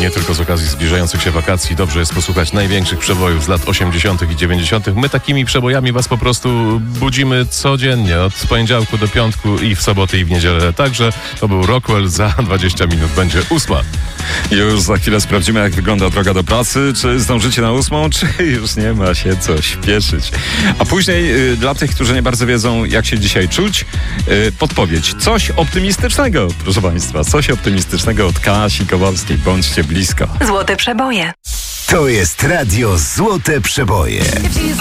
nie tylko z okazji zbliżających się wakacji. Dobrze jest posłuchać największych przebojów z lat 80. i 90. My takimi przebojami was po prostu budzimy codziennie, od poniedziałku do piątku i w soboty i w niedzielę. Także to był Rockwell, za 20 minut będzie 8. Już za chwilę sprawdzimy, jak wygląda droga do pracy. Czy zdążycie na 8, czy już nie ma się co śpieszyć. A później dla tych, którzy nie bardzo wiedzą, jak się dzisiaj czuć, podpowiedź. Coś optymistycznego, proszę Państwa. Coś optymistycznego od Kasi Kowalskiej. Bądźcie blisko. Złote przeboje. To jest radio Złote Przeboje.